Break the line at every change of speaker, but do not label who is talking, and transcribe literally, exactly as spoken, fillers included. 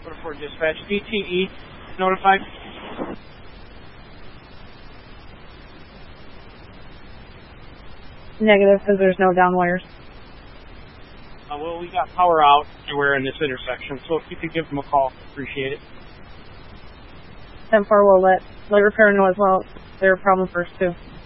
for dispatch. D T E notified.
Negative, because there's no down wires.
Uh, well, we got power out everywhere in this intersection, so if you could give them a call, appreciate it.
ten four will let, let repair know as well. Their problem first, too.